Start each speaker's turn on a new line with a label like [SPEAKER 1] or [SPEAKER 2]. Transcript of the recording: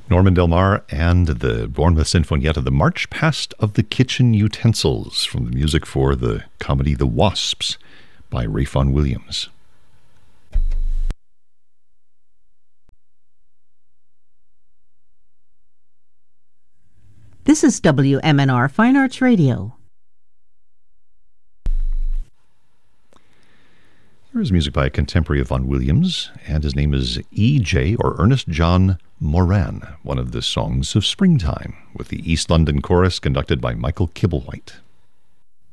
[SPEAKER 1] Norman Del Mar and the Bournemouth Sinfonietta, the March Past of the Kitchen Utensils, from the music for the comedy The Wasps by Ralph Vaughan Williams.
[SPEAKER 2] This is WMNR Fine Arts Radio.
[SPEAKER 1] Here is music by a contemporary of Vaughan Williams, and his name is E.J. or Ernest John Moran, one of the songs of Springtime, with the East London Chorus conducted by Michael Kibblewhite.